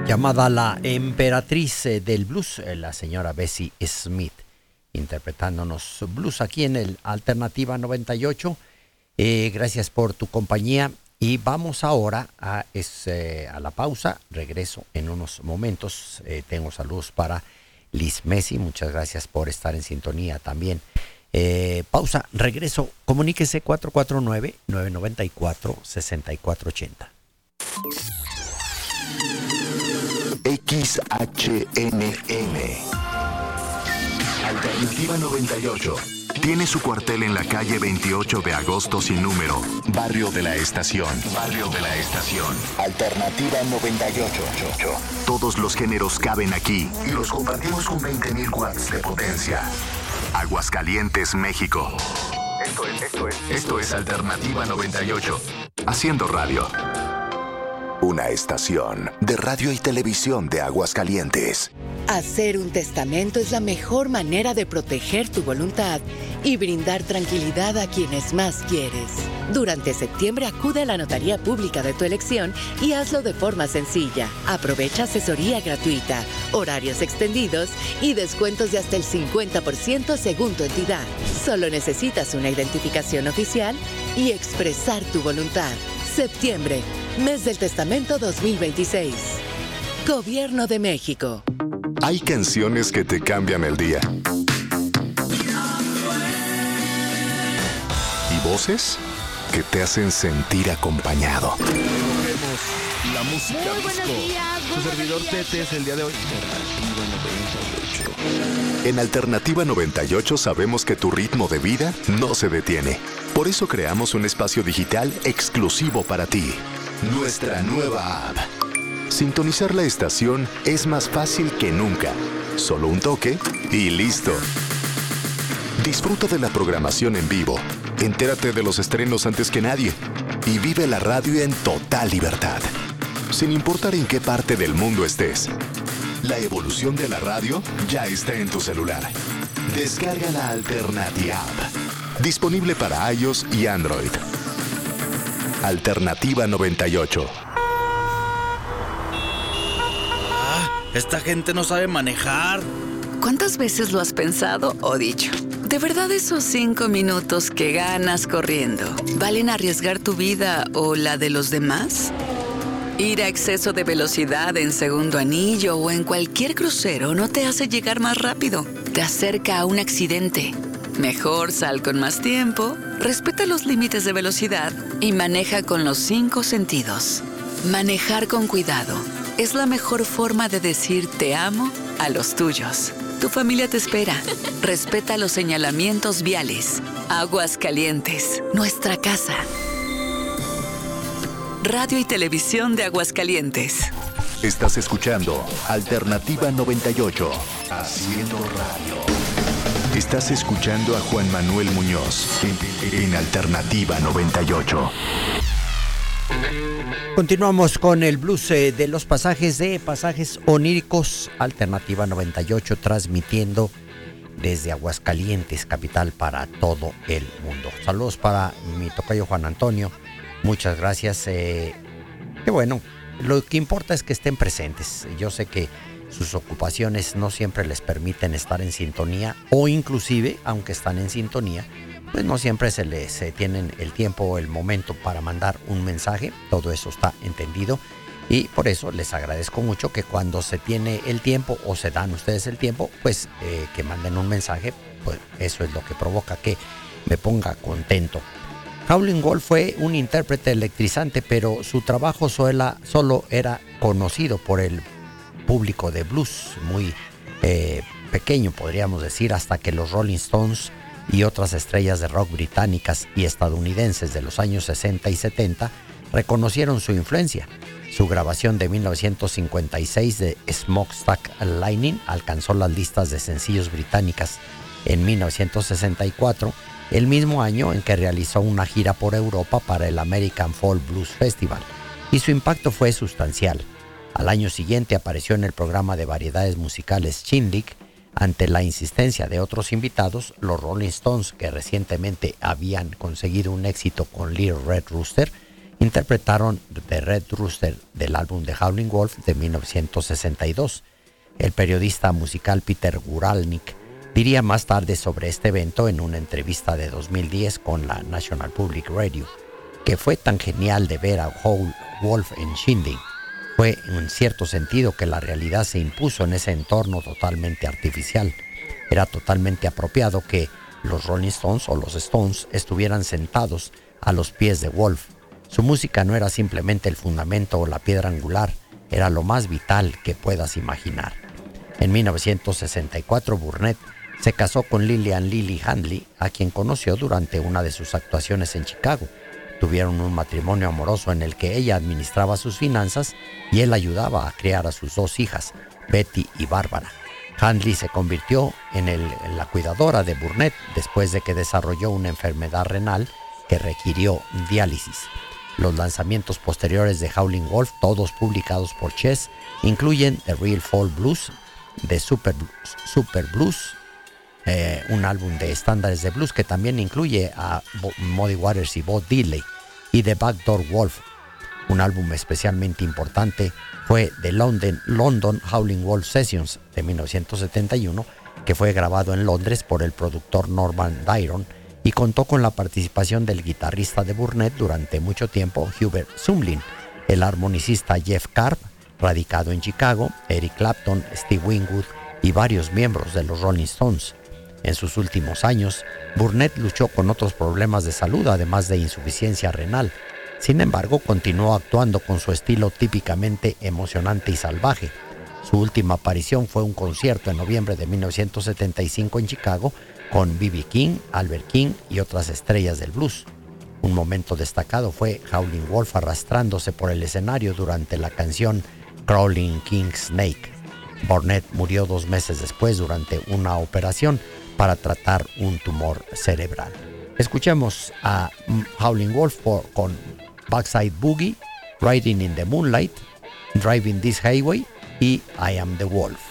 Llamada la emperatriz del blues, la señora Bessie Smith, interpretándonos blues aquí en el Alternativa 98. Gracias por tu compañía y vamos ahora a la pausa. Regreso en unos momentos. Tengo saludos para Liz Messi, muchas gracias por estar en sintonía también. Pausa, regreso, comuníquese 449-994-6480. XHNN Alternativa 98 tiene su cuartel en la calle 28 de agosto sin número, Barrio de la Estación. Barrio de la Estación. Alternativa 98. Todos los géneros caben aquí y los compartimos con 20.000 watts de potencia. Aguascalientes, México. Esto es Alternativa 98. Haciendo radio. Una estación de radio y televisión de Aguascalientes. Hacer un testamento es la mejor manera de proteger tu voluntad y brindar tranquilidad a quienes más quieres. Durante septiembre acude a la notaría pública de tu elección y hazlo de forma sencilla. Aprovecha asesoría gratuita, horarios extendidos y descuentos de hasta el 50% según tu entidad. Solo necesitas una identificación oficial y expresar tu voluntad. Septiembre, mes del testamento 2026. Gobierno de México. Hay canciones que te cambian el día. Y voces que te hacen sentir acompañado. La música muy buenos disco. días. Su servidor Tete es el día de hoy. En Alternativa 98 sabemos que tu ritmo de vida no se detiene. Por eso creamos un espacio digital exclusivo para ti. Nuestra nueva app. Sintonizar la estación es más fácil que nunca. Solo un toque y listo. Disfruta de la programación en vivo. Entérate de los estrenos antes que nadie. Y vive la radio en total libertad. Sin importar en qué parte del mundo estés. La evolución de la radio ya está en tu celular. Descarga la Alternativa App. Disponible para iOS y Android. Alternativa 98. Esta gente no sabe manejar. ¿Cuántas veces lo has pensado o dicho? ¿De verdad esos 5 minutos que ganas corriendo valen arriesgar tu vida o la de los demás? Ir a exceso de velocidad en segundo anillo o en cualquier crucero no te hace llegar más rápido. Te acerca a un accidente. Mejor sal con más tiempo, respeta los límites de velocidad y maneja con los 5 sentidos. Manejar con cuidado es la mejor forma de decir te amo a los tuyos. Tu familia te espera. Respeta los señalamientos viales. Aguascalientes, nuestra casa. Radio y Televisión de Aguascalientes. Estás escuchando Alternativa 98. Haciendo radio. Estás escuchando a Juan Manuel Muñoz en Alternativa 98. Continuamos con el blues de los pasajes oníricos, Alternativa 98, transmitiendo desde Aguascalientes, capital, para todo el mundo. Saludos para mi tocayo Juan Antonio, muchas gracias. Qué bueno, lo que importa es que estén presentes. Yo sé que sus ocupaciones no siempre les permiten estar en sintonía, o inclusive, aunque están en sintonía, pues no siempre se tienen el tiempo o el momento para mandar un mensaje. Todo eso está entendido y por eso les agradezco mucho que cuando se tiene el tiempo o se dan ustedes el tiempo, pues que manden un mensaje. Pues eso es lo que provoca que me ponga contento. Howlin' Wolf fue un intérprete electrizante, pero su trabajo solo era conocido por el público de blues muy pequeño, podríamos decir, hasta que los Rolling Stones y otras estrellas de rock británicas y estadounidenses de los años 60 y 70 reconocieron su influencia. Su grabación de 1956 de Smokestack Lightning alcanzó las listas de sencillos británicas en 1964, el mismo año en que realizó una gira por Europa para el American Folk Blues Festival, y su impacto fue sustancial. Al año siguiente apareció en el programa de variedades musicales Shindig. Ante la insistencia de otros invitados, los Rolling Stones, que recientemente habían conseguido un éxito con Little Red Rooster, interpretaron The Red Rooster del álbum The Howling Wolf de 1962. El periodista musical Peter Guralnick diría más tarde sobre este evento en una entrevista de 2010 con la National Public Radio, que fue tan genial de ver a Howlin' Wolf en Shindig. Fue en cierto sentido que la realidad se impuso en ese entorno totalmente artificial. Era totalmente apropiado que los Rolling Stones o los Stones estuvieran sentados a los pies de Wolf. Su música no era simplemente el fundamento o la piedra angular, era lo más vital que puedas imaginar. En 1964, Burnett se casó con Lillian Lily Handley, a quien conoció durante una de sus actuaciones en Chicago. Tuvieron un matrimonio amoroso en el que ella administraba sus finanzas y él ayudaba a criar a sus dos hijas, Betty y Bárbara. Handley se convirtió en la cuidadora de Burnett después de que desarrolló una enfermedad renal que requirió diálisis. Los lanzamientos posteriores de Howlin' Wolf, todos publicados por Chess, incluyen The Real Folk Blues, The Super Blues, un álbum de estándares de blues que también incluye a Muddy Waters y Bo Diddley, y The Backdoor Wolf. Un álbum especialmente importante fue The London Howlin' Wolf Sessions de 1971, que fue grabado en Londres por el productor Norman Dyron y contó con la participación del guitarrista de Burnett durante mucho tiempo, Hubert Sumlin, el armonicista Jeff Karp, radicado en Chicago, Eric Clapton, Steve Winwood y varios miembros de los Rolling Stones. En sus últimos años, Burnett luchó con otros problemas de salud, además de insuficiencia renal. Sin embargo, continuó actuando con su estilo típicamente emocionante y salvaje. Su última aparición fue un concierto en noviembre de 1975 en Chicago con B.B. King, Albert King y otras estrellas del blues. Un momento destacado fue Howlin' Wolf arrastrándose por el escenario durante la canción Crawling King Snake. Burnett murió 2 meses después durante una operación para tratar un tumor cerebral. Escuchemos a Howlin' Wolf con Backside Boogie, Riding in the Moonlight, Driving This Highway y I Am the Wolf.